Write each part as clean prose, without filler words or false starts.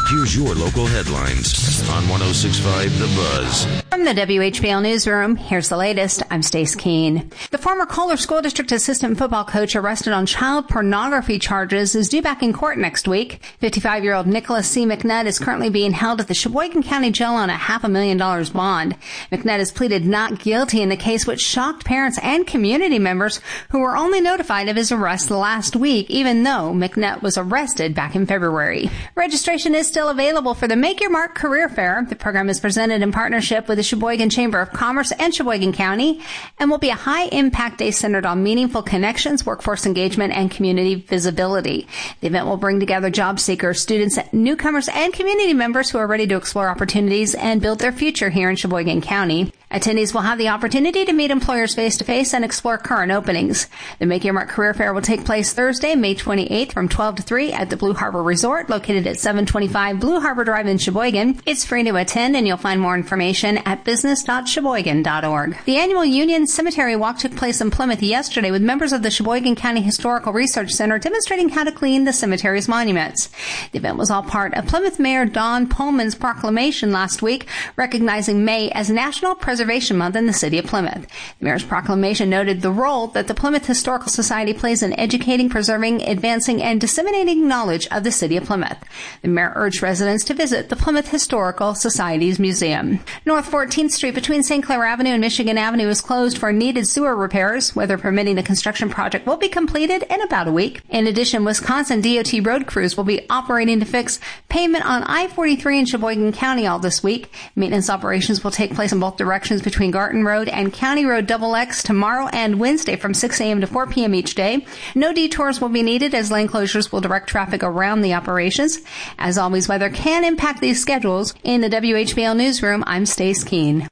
Here's your local headlines on 106.5 The Buzz. From the WHBL Newsroom, here's the latest. I'm Stace Keene. The former Kohler School District assistant football coach arrested on child pornography charges is due back in court next week. 55-year-old Nicholas C. McNutt is currently being held at the Sheboygan County Jail on a $500,000 bond. McNutt has pleaded not guilty in the case, which shocked parents and community members who were only notified of his arrest last week, even though McNutt was arrested back in February. Registration is still available for the Make Your Mark Career Fair. The program is presented in partnership with the Sheboygan Chamber of Commerce and Sheboygan County and will be a high-impact day centered on meaningful connections, workforce engagement, and community visibility. The event will bring together job seekers, students, newcomers, and community members who are ready to explore opportunities and build their future here in Sheboygan County. Attendees will have the opportunity to meet employers face-to-face and explore current openings. The Make Your Mark Career Fair will take place Thursday, May 28th from 12 to 3 at the Blue Harbor Resort, located at 725 Blue Harbor Drive in Sheboygan. It's free to attend, and you'll find more information at business.sheboygan.org. The annual Union Cemetery Walk took place in Plymouth yesterday with members of the Sheboygan County Historical Research Center demonstrating how to clean the cemetery's monuments. The event was all part of Plymouth Mayor Don Pullman's proclamation last week, recognizing May as National Preservation Month in the city of Plymouth. The mayor's proclamation noted the role that the Plymouth Historical Society plays in educating, preserving, advancing, and disseminating knowledge of the city of Plymouth. The mayor urged residents to visit the Plymouth Historical Society's museum. North 14th Street between St. Clair Avenue and Michigan Avenue is closed for needed sewer repairs. Weather permitting, the construction project will be completed in about a week. In addition, Wisconsin DOT road crews will be operating to fix pavement on I-43 in Sheboygan County all this week. Maintenance operations will take place in both directions between Garton Road and County Road XX tomorrow and Wednesday from 6 a.m. to 4 p.m. each day. No detours will be needed as lane closures will direct traffic around the operations. As always, weather can impact these schedules. In the WHBL Newsroom, I'm Stace Keene.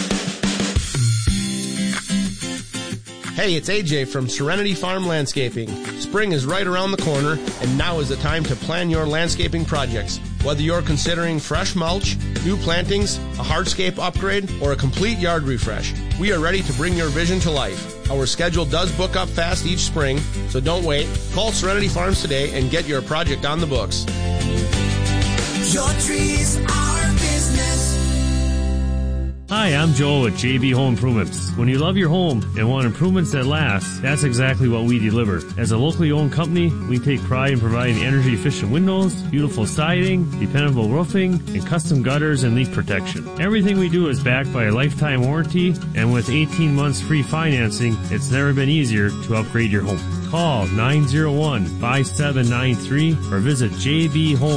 Hey, it's AJ from Serenity Farm Landscaping. Spring is right around the corner, and now is the time to plan your landscaping projects. Whether you're considering fresh mulch, new plantings, a hardscape upgrade, or a complete yard refresh, we are ready to bring your vision to life. Our schedule does book up fast each spring, so don't wait. Call Serenity Farms today and get your project on the books. Your trees are business. Hi, I'm Joel with JB Home Improvements. When you love your home and want improvements that last, that's exactly what we deliver. As a locally owned company, we take pride in providing energy-efficient windows, beautiful siding, dependable roofing, and custom gutters and leak protection. Everything we do is backed by a lifetime warranty, and with 18 months free financing, it's never been easier to upgrade your home. Call 901-5793 or visit JB Home.